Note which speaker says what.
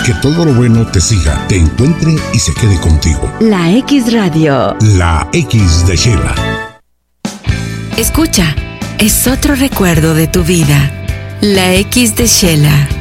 Speaker 1: que todo lo bueno te siga, te encuentre y se quede contigo.
Speaker 2: La X Radio.
Speaker 1: La X de Chela.
Speaker 3: Escucha, es otro recuerdo de tu vida. La X de Chela.